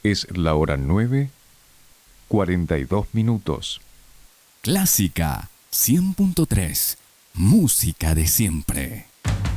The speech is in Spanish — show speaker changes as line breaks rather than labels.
Es la hora 9:42.
Clásica 100.3. Música de siempre.